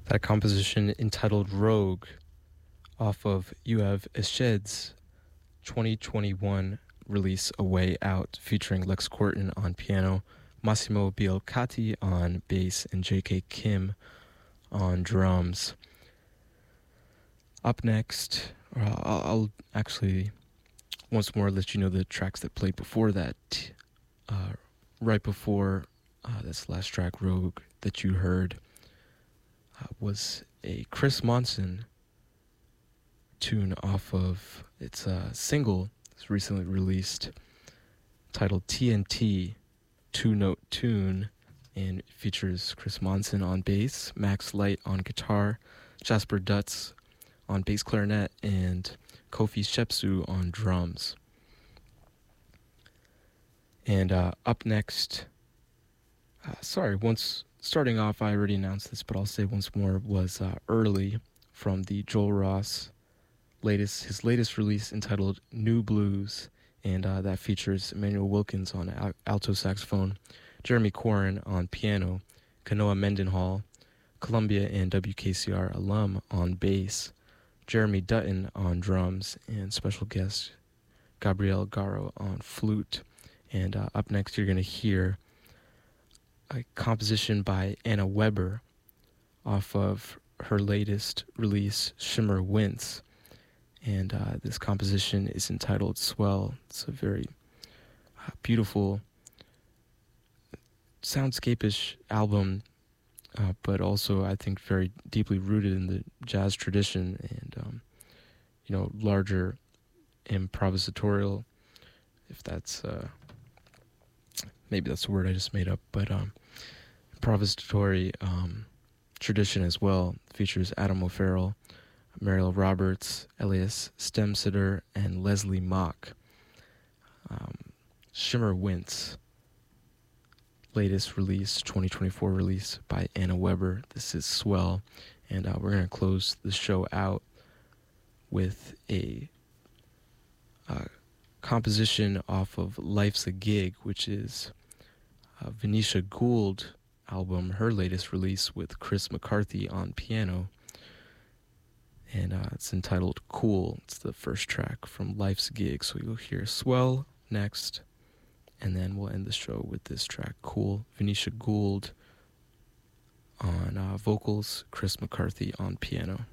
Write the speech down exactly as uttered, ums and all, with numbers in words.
That composition entitled Rogue off of Yoav Eshed's twenty twenty-one release A Way Out, featuring Lex Corton on piano, Massimo Bielcati on bass, and J K Kim on drums. Up next, uh, I'll, I'll actually once more let you know the tracks that played before that. Uh, right before uh, this last track, Rogue, that you heard, uh, was a Chris Monson tune off of its uh, single that's recently released titled T N T, two-note tune, and it features Chris Monson on bass, Max Light on guitar, Jasper Dutz on bass clarinet, and Kofi Shepsu on drums. And uh, up next, uh, sorry, once starting off, I already announced this, but I'll say once more, was uh, Early from the Joel Ross latest, his latest release entitled New Blues, and uh, that features Emmanuel Wilkins on al- alto saxophone, Jeremy Corin on piano, Kanoa Mendenhall, Columbia and W K C R alum on bass, Jeremy Dutton on drums, and special guest Gabriel Garo on flute. And uh, up next, you're going to hear a composition by Anna Weber off of her latest release, Shimmer Wince. And uh, this composition is entitled Swell. It's a very uh, beautiful, soundscape-ish album, uh, but also, I think, very deeply rooted in the jazz tradition and, um, you know, larger improvisatorial, if that's, uh, maybe that's the word I just made up, but um, improvisatory um, tradition as well. It features Adam O'Farrell, Mariel Roberts, Elias Stemsitter, and Leslie Mock. Um, Shimmer Wince, latest release, twenty twenty-four release by Anna Weber. This is Swell, and uh, we're going to close the show out with a uh, composition off of Life's a Gig, which is uh, Venetia Gould album, her latest release with Chris McCarthy on piano. And uh, it's entitled Cool. It's the first track from Life's Gig. So you'll hear Swell next, and then we'll end the show with this track, Cool. Venetia Gould on uh, vocals, Chris McCarthy on piano.